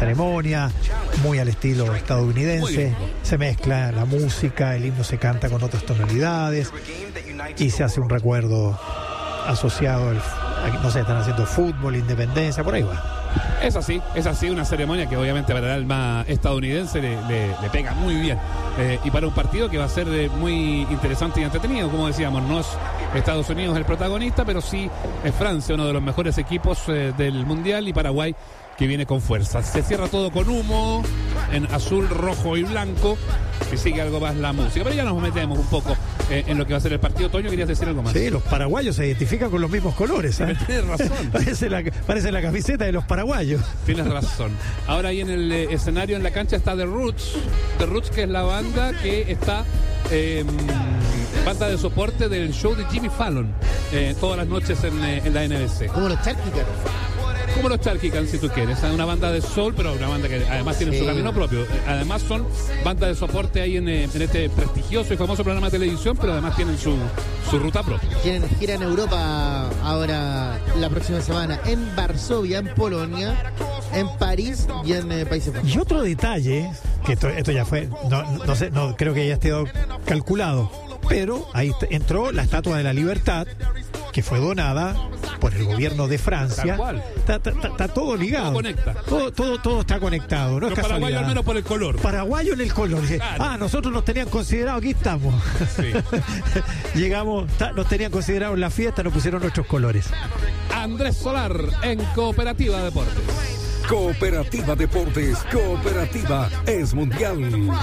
ceremonia, muy al estilo estadounidense. Se mezcla la música, el himno se canta con otras tonalidades y se hace un recuerdo asociado no sé, están haciendo fútbol, independencia, por ahí va. Es así, una ceremonia que obviamente para el alma estadounidense le pega muy bien. Y para un partido que va a ser muy interesante y entretenido, como decíamos, no es Estados Unidos el protagonista, pero sí es Francia, uno de los mejores equipos del Mundial, y Paraguay, que viene con fuerza. Se cierra todo con humo, en azul, rojo y blanco, que sigue algo más la música. Pero ya nos metemos un poco en lo que va a ser el partido. Toño, ¿querías decir algo más? Sí, los paraguayos se identifican con los mismos colores, ¿eh? Tienes razón. Parece la camiseta de los paraguayos. Tienes razón. Ahora ahí en el escenario, en la cancha, está The Roots. The Roots, que es la banda que está... banda de soporte del show de Jimmy Fallon, todas las noches en la NBC. Como los Charquicans. Como los Charquicans, si tú quieres. Es una banda de soul, pero una banda que además tiene su camino propio. Además son banda de soporte ahí en este prestigioso y famoso programa de televisión, pero además tienen su ruta propia. Tienen gira en Europa ahora la próxima semana, en Varsovia, en Polonia, en París y en Países Bajos. Y otro detalle, que esto ya fue, no sé, no creo que haya estado calculado, pero ahí entró la Estatua de la Libertad, que fue donada por el gobierno de Francia. Está todo ligado. Todo conecta. Todo está conectado. No es casualidad. Paraguayo al menos por el color. Paraguayo en el color. Dice, claro. Nosotros nos tenían considerado, aquí estamos. Sí. Llegamos, nos tenían considerado en la fiesta, nos pusieron nuestros colores. Andrés Solar en Cooperativa Deportes. Cooperativa Deportes, Cooperativa es mundial.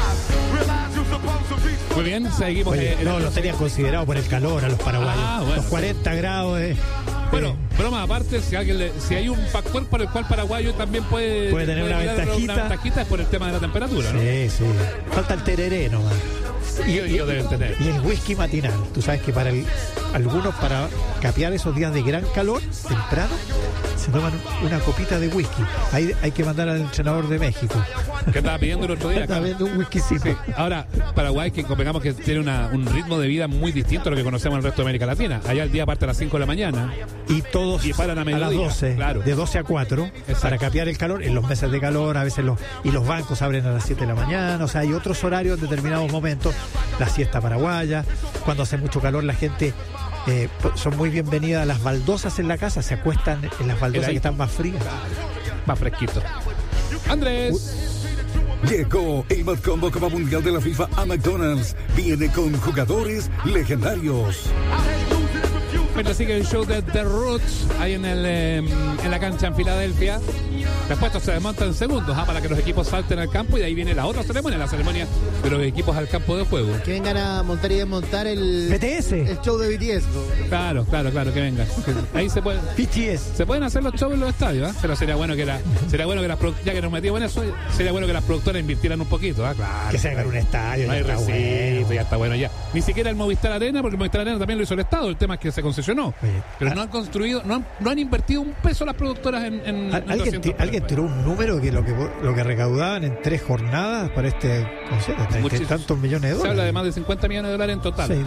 Muy bien, seguimos. Oye, no, los tenían considerado por el calor a los paraguayos. Bueno, los 40 grados. Bueno, broma aparte, si hay un factor por el cual Paraguayo también puede tener una ventajita es por el tema de la temperatura, ¿no? Sí. Falta el tereré nomás. Y deben tener. Y el whisky matinal. Tú sabes que algunos, para capear esos días de gran calor, temprano, se toman una copita de whisky. Ahí hay que mandar al entrenador de México. ¿Qué estaba pidiendo el otro día? Estaba pidiendo un whiskycito. Sí. Ahora, Paraguay, que convengamos que tiene un ritmo de vida muy distinto a lo que conocemos en el resto de América Latina. Allá el día parte a las 5 de la mañana. Y todos paran a las 12, claro. De 12 a 4, Exacto. Para capear el calor. En los meses de calor, a veces los bancos abren a las 7 de la mañana. O sea, hay otros horarios en determinados momentos. La siesta paraguaya. Cuando hace mucho calor, la gente... son muy bienvenidas las baldosas en la casa, se acuestan en las baldosas que están más frías, más fresquito. Andrés. Llegó el Mod Combo Copa Mundial de la FIFA a McDonald's. Viene con jugadores legendarios. Mientras sigue el show de The Roots ahí en la cancha en Filadelfia. Después se desmonta en segundos para que los equipos salten al campo, y de ahí viene la otra ceremonia, la ceremonia de los equipos al campo de juego. Que vengan a montar y desmontar el BTS. El show de BTS. Claro, que vengan. Ahí se pueden. BTS. Se pueden hacer los shows en los estadios, pero sería bueno que las ya que nos metimos en eso, sería bueno que las productoras invirtieran un poquito, Claro. Que se hagan un estadio. No hay recinto, ya está bueno ya. Ni siquiera el Movistar Arena, porque el Movistar Arena también lo hizo el Estado, el tema es que se concesionó. Pero no han construido, no han invertido un peso las productoras en ¿Alguien tiró un número que lo que recaudaban en 3 jornadas para este concierto? 30 y tantos millones de dólares. Se habla de más de $50 millones en total. Sí,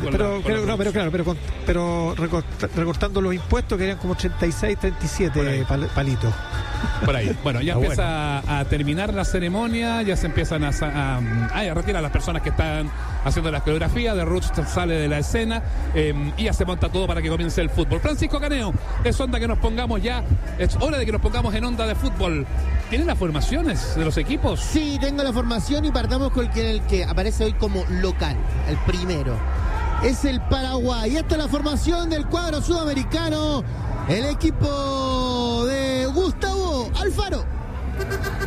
pero recortando los impuestos, que eran como 36, 37 palitos. Por ahí. Bueno, ya empieza a terminar la ceremonia, ya se empiezan a retirar a las personas que están haciendo las coreografías. The Roots sale de la escena y ya se monta todo para que comience el fútbol. Francisco Caneo, es hora de que nos pongamos en onda de fútbol. ¿Tienen las formaciones de los equipos? Sí, tengo la formación y partamos con el que aparece hoy como local, el primero. Es el Paraguay. Esta es la formación del cuadro sudamericano. El equipo